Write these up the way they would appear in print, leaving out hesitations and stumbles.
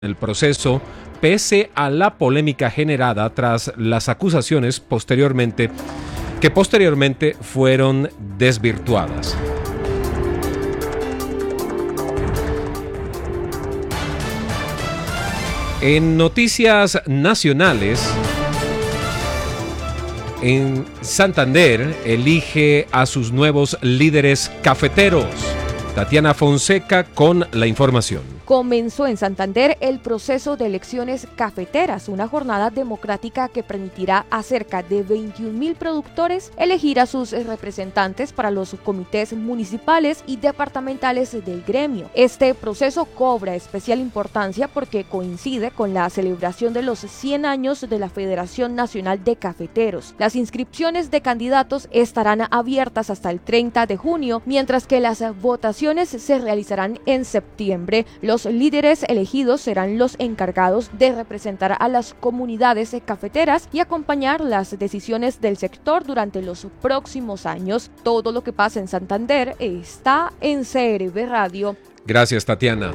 el proceso, pese a la polémica generada tras las acusaciones posteriormente fueron desvirtuadas. En noticias nacionales, en Santander elige a sus nuevos líderes cafeteros. Tatiana Fonseca con la información. Comenzó en Santander el proceso de elecciones cafeteras, una jornada democrática que permitirá a cerca de 21.000 productores elegir a sus representantes para los comités municipales y departamentales del gremio. Este proceso cobra especial importancia porque coincide con la celebración de los 100 años de la Federación Nacional de Cafeteros. Las inscripciones de candidatos estarán abiertas hasta el 30 de junio, mientras que las votaciones se realizarán en septiembre. Los líderes elegidos serán los encargados de representar a las comunidades cafeteras y acompañar las decisiones del sector durante los próximos años. Todo lo que pasa en Santander está en CRB Radio. Gracias, Tatiana.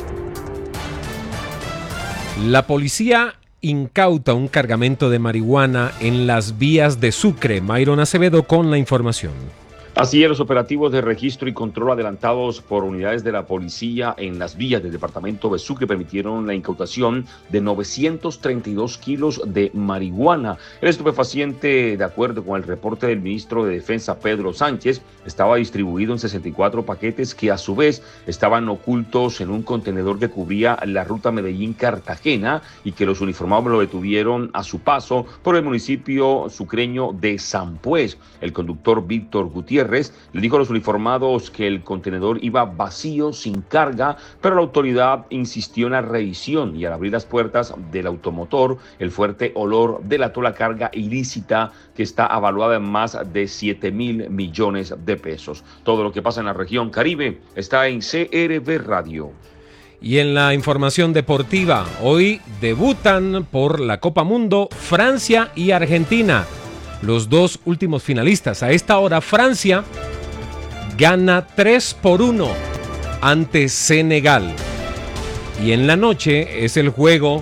La policía incauta un cargamento de marihuana en las vías de Sucre. Mayron Acevedo con la información. Así es, los operativos de registro y control adelantados por unidades de la policía en las vías del departamento de Sucre permitieron la incautación de 932 kilos de marihuana. El estupefaciente, de acuerdo con el reporte del ministro de Defensa Pedro Sánchez, estaba distribuido en 64 paquetes que a su vez estaban ocultos en un contenedor que cubría la ruta Medellín-Cartagena y que los uniformados lo detuvieron a su paso por el municipio sucreño de Sampués. El conductor Víctor Gutiérrez le dijo a los uniformados que el contenedor iba vacío, sin carga, pero la autoridad insistió en la revisión y al abrir las puertas del automotor, el fuerte olor delató la carga ilícita que está avaluada en más de 7.000 millones de pesos. Todo lo que pasa en la región Caribe está en CRB Radio. Y en la información deportiva, hoy debutan por la Copa Mundo Francia y Argentina. Los dos últimos finalistas. A esta hora, Francia gana 3-1 ante Senegal. Y en la noche es el juego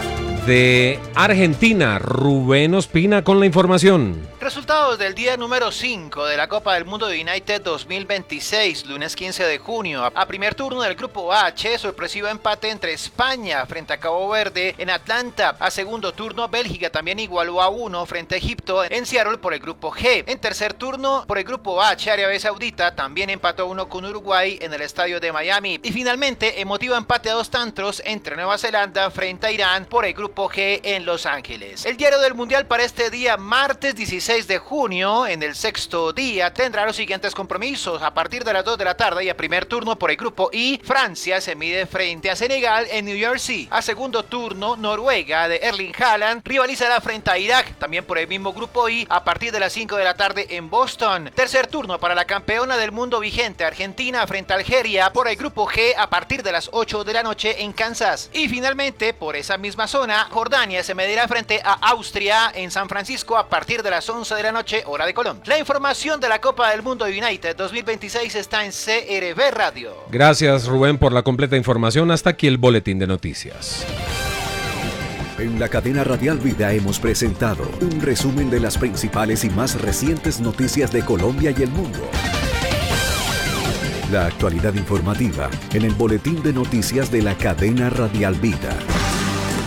de Argentina. Rubén Ospina con la información. Resultados del día número 5 de la Copa del Mundo de United 2026, lunes 15 de junio. A primer turno del grupo H, sorpresivo empate entre España frente a Cabo Verde en Atlanta. A segundo turno, Bélgica también igualó a 1 frente a Egipto en Seattle por el grupo G. En tercer turno, por el grupo H, Arabia Saudita también empató 1 con Uruguay en el estadio de Miami. Y finalmente, emotivo empate a 2 tantos entre Nueva Zelanda frente a Irán por el grupo G en Los Ángeles. El diario del Mundial para este día, martes 16 de junio, en el sexto día, tendrá los siguientes compromisos. A partir de las 2 de la tarde y a primer turno por el grupo I, Francia se mide frente a Senegal en New Jersey. A segundo turno, Noruega de Erling Haaland rivalizará frente a Irak, también por el mismo grupo I, a partir de las 5 de la tarde en Boston. Tercer turno para la campeona del mundo vigente, Argentina frente a Algeria por el grupo G a partir de las 8 de la noche en Kansas. Y finalmente, por esa misma zona, Jordania se medirá frente a Austria en San Francisco a partir de las 11 de la noche, hora de Colombia. La información de la Copa del Mundo United 2026 está en CRB Radio. Gracias, Rubén, por la completa información. Hasta aquí el boletín de noticias. En la cadena radial Vida hemos presentado un resumen de las principales y más recientes noticias de Colombia y el mundo. La actualidad informativa en el boletín de noticias de la cadena radial Vida.